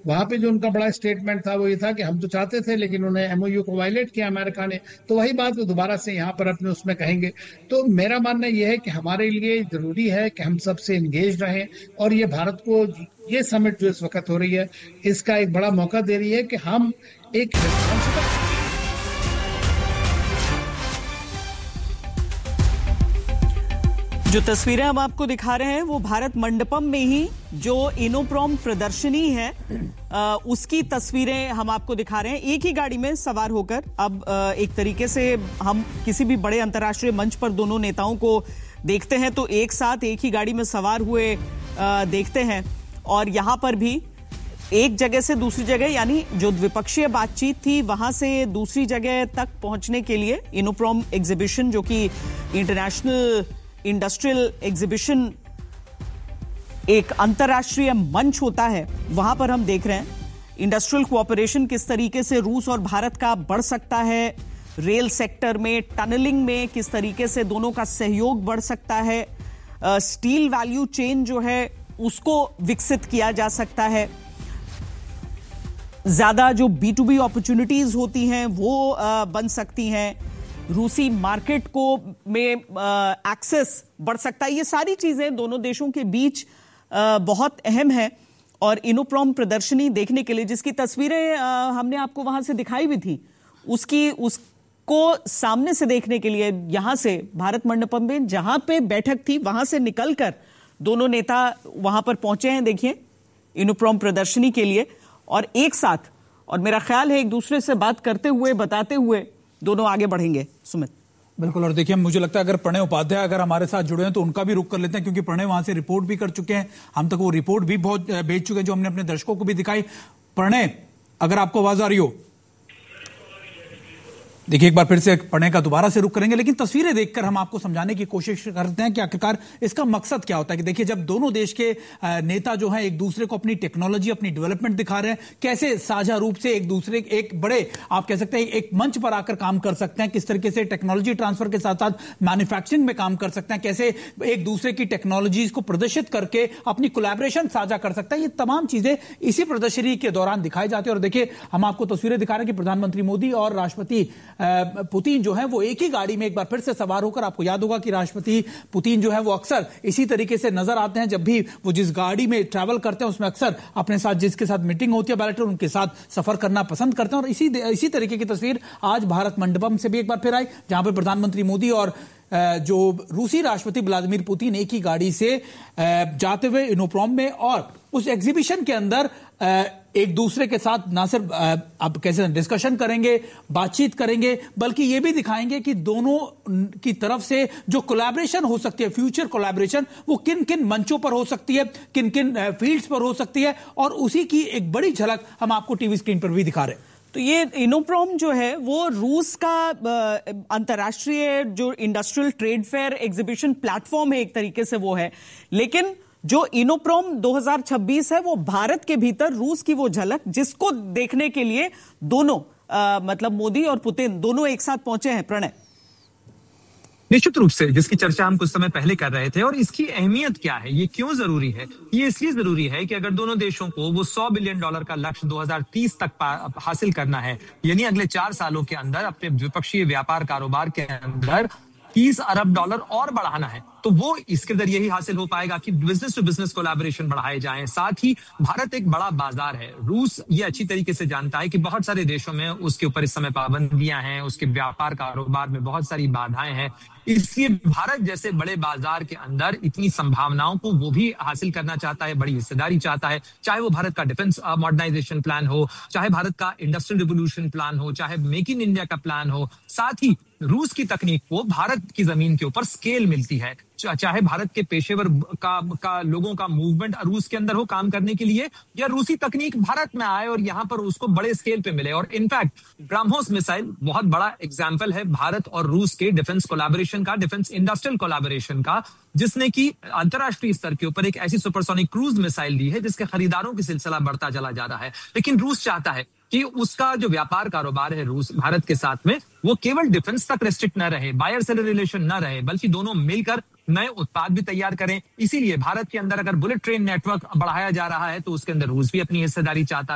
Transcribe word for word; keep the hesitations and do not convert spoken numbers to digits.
वहां पे जो उनका बड़ा स्टेटमेंट था वो ये था कि हम तो चाहते थे लेकिन उन्हें एमओयू को वायलेट किया अमेरिका ने, तो वही बात वो दोबारा से यहाँ पर अपने उसमें कहेंगे। तो मेरा मानना यह है कि हमारे लिए जरूरी है कि हम सबसे एंगेज रहें, और ये भारत को ये समिट जो इस वक्त हो रही है इसका एक बड़ा मौका दे रही है कि हम एक रिस्पॉन्सिबल। जो तस्वीरें हम आपको दिखा रहे हैं वो भारत मंडपम में ही जो इनोप्रॉम प्रदर्शनी है आ, उसकी तस्वीरें हम आपको दिखा रहे हैं। एक ही गाड़ी में सवार होकर अब आ, एक तरीके से हम किसी भी बड़े अंतर्राष्ट्रीय मंच पर दोनों नेताओं को देखते हैं तो एक साथ एक ही गाड़ी में सवार हुए आ, देखते हैं। और यहां पर भी एक जगह से दूसरी जगह, यानी जो द्विपक्षीय बातचीत थी वहां से दूसरी जगह तक पहुंचने के लिए इनोप्रॉम एग्जीबिशन, जो कि इंटरनेशनल इंडस्ट्रियल एग्जीबिशन एक अंतर्राष्ट्रीय मंच होता है, वहां पर हम देख रहे हैं इंडस्ट्रियल कोऑपरेशन किस तरीके से रूस और भारत का बढ़ सकता है, रेल सेक्टर में, टनलिंग में किस तरीके से दोनों का सहयोग बढ़ सकता है, स्टील वैल्यू चेन जो है उसको विकसित किया जा सकता है, ज्यादा जो बी टू बी अपॉर्चुनिटीज होती हैं वो आ, बन सकती हैं, रूसी मार्केट को में एक्सेस बढ़ सकता है। ये सारी चीजें दोनों देशों के बीच आ, बहुत अहम है। और इनोप्रॉम प्रदर्शनी देखने के लिए, जिसकी तस्वीरें आ, हमने आपको वहां से दिखाई भी थी, उसकी उसको सामने से देखने के लिए यहां से भारत मंडपम में जहां पे बैठक थी वहां से निकलकर दोनों नेता वहां पर पहुंचे हैं, देखिए, इनोप्रॉम प्रदर्शनी के लिए। और एक साथ, और मेरा ख्याल है एक दूसरे से बात करते हुए, बताते हुए दोनों आगे बढ़ेंगे। सुमित। बिल्कुल, और देखिए मुझे लगता है अगर प्रणय उपाध्याय अगर हमारे साथ जुड़े हैं तो उनका भी रुख कर लेते हैं, क्योंकि प्रणय वहां से रिपोर्ट भी कर चुके हैं, हम तक वो रिपोर्ट भी बहुत भेज चुके हैं जो हमने अपने दर्शकों को भी दिखाई। प्रणय, अगर आपको आवाज आ रही हो, देखिए एक बार फिर से प्रणय का दोबारा से रुख करेंगे, लेकिन तस्वीरें देखकर हम आपको समझाने की कोशिश करते हैं कि आखिरकार इसका मकसद क्या होता है। कि देखिए जब दोनों देश के नेता जो हैं एक दूसरे को अपनी टेक्नोलॉजी, अपनी डेवलपमेंट दिखा रहे हैं, कैसे साझा रूप से एक दूसरे एक बड़े, आप कह सकते हैं एक मंच पर आकर काम कर सकते हैं, किस तरीके से टेक्नोलॉजी ट्रांसफर के साथ साथ मैन्युफैक्चरिंग में काम कर सकते हैं, कैसे एक दूसरे की टेक्नोलॉजीज को प्रदर्शित करके अपनी कोलैबोरेशन साझा कर सकते हैं, ये तमाम चीजें इसी प्रदर्शनी के दौरान दिखाई जाती है। और देखिए हम आपको तस्वीरें दिखा रहे हैं कि प्रधानमंत्री मोदी और राष्ट्रपति पुतिन जो है वो एक ही गाड़ी में एक बार फिर से सवार होकर, आपको याद होगा कि राष्ट्रपति पुतिन जो है वो अक्सर इसी तरीके से नजर आते हैं, जब भी वो जिस गाड़ी में ट्रैवल करते हैं उसमें अक्सर अपने साथ जिसके साथ मीटिंग होती है बैलेटर, उनके साथ सफर करना पसंद करते हैं। और इसी इसी तरीके की तस्वीर आज भारत मंडपम से भी एक बार फिर आई, जहां पर प्रधानमंत्री मोदी और जो रूसी राष्ट्रपति व्लादिमीर पुतिन एक ही गाड़ी से जाते हुए इनोप्रॉम में और उस एग्जीबिशन के अंदर एक दूसरे के साथ ना सिर्फ अब कैसे डिस्कशन करेंगे, बातचीत करेंगे, बल्कि ये भी दिखाएंगे कि दोनों की तरफ से जो कोलैबोरेशन हो सकती है, फ्यूचर कोलैबोरेशन, वो किन किन मंचों पर हो सकती है, किन किन फील्ड्स पर हो सकती है, और उसी की एक बड़ी झलक हम आपको टीवी स्क्रीन पर भी दिखा रहे हैं। तो ये इनोप्रॉम जो है वो रूस का अंतर्राष्ट्रीय जो industrial trade fair exhibition platform है, एक तरीके से वो है, लेकिन जो इनोप्रॉम दो हज़ार छब्बीस है वो भारत के भीतर रूस की वो झलक, जिसको देखने के लिए दोनों आ, मतलब मोदी और पुतिन दोनों एक साथ पहुंचे हैं। प्रणय, निश्चित रूप से जिसकी चर्चा हम कुछ समय पहले कर रहे थे, और इसकी अहमियत क्या है, ये क्यों जरूरी है, ये इसलिए जरूरी है कि अगर दोनों देशों को वो सौ बिलियन डॉलर का लक्ष्य दो हज़ार तीस तक हासिल करना है, यानी अगले चार सालों के अंदर अपने द्विपक्षीय व्यापार कारोबार के अंदर तीस अरब डॉलर और बढ़ाना है, तो वो इसके जरिए ही हासिल हो पाएगा कि बिजनेस टू बिजनेस कोलैबोरेशन बढ़ाए जाएं। साथ ही भारत एक बड़ा बाजार है, रूस ये अच्छी तरीके से जानता है कि बहुत सारे देशों में उसके ऊपर इस समय पाबंदियां हैं, उसके व्यापार कारोबार में बहुत सारी बाधाएं हैं, इसलिए भारत जैसे बड़े बाजार के अंदर इतनी संभावनाओं को वो भी हासिल करना चाहता है, बड़ी हिस्सेदारी चाहता है, चाहे वो भारत का डिफेंस मॉडर्नाइजेशन प्लान हो, चाहे भारत का इंडस्ट्रियल रिवोल्यूशन प्लान हो, चाहे मेक इन इंडिया का प्लान हो। साथ ही रूस की तकनीक को भारत की जमीन के ऊपर स्केल मिलती है, चाहे भारत के पेशेवर का, का लोगों का मूवमेंट रूस के अंदर हो काम करने के लिए, या रूसी तकनीक भारत में आए और यहाँ पर उसको बड़े स्केल पे मिले। और इनफैक्ट ब्रह्मोस मिसाइल बहुत बड़ा एग्जाम्पल है भारत और रूस के डिफेंस कोलैबोरेशन का, डिफेंस इंडस्ट्रियल कोलैबोरेशन का, जिसने की अंतरराष्ट्रीय स्तर के ऊपर एक ऐसी सुपरसोनिक क्रूज मिसाइल दी है जिसके खरीदारों की सिलसिला बढ़ता चला जा रहा है। लेकिन रूस चाहता है कि उसका जो व्यापार कारोबार है रूस भारत के साथ में, वो केवल डिफेंस तक रेस्ट्रिक्ट न रहे, बायर सेलर रिलेशन न रहे, बल्कि दोनों मिलकर नए उत्पाद भी तैयार करें। इसीलिए भारत के अंदर अगर बुलेट ट्रेन नेटवर्क बढ़ाया जा रहा है तो उसके अंदर रूस भी अपनी हिस्सेदारी चाहता है।